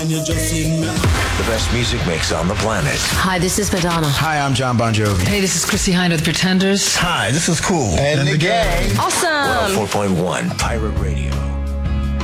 The best music mix on the planet. Hi, this is Madonna. Hi, I'm John Bon Jovi. Hey, this is Chrissy Hynde of The Pretenders. Hi, this is Cool. And the gang. Awesome. 4.1 Pirate Radio.